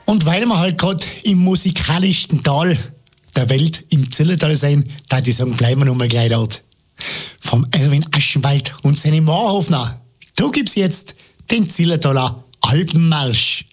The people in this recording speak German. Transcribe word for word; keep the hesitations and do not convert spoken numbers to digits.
Und weil wir halt gerade im musikalischsten Tal der Welt, im Zillertal sein, da ich sagen, bleiben wir noch mal gleich dort. Vom Erwin Aschenwald und seinem Moorhofner. Da gibt's jetzt den Zillertaler Alpenmarsch.